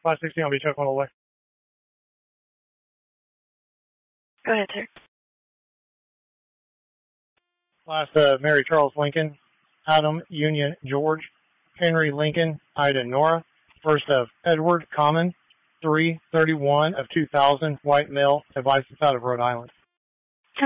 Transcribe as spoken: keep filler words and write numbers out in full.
five sixteen, I'll be took one away. Go ahead, sir. Last, uh, Mary Charles Lincoln, Adam Union George, Henry Lincoln, Ida Nora. First of Edward Common, three thirty-one of two thousand, white male, advice out of Rhode Island.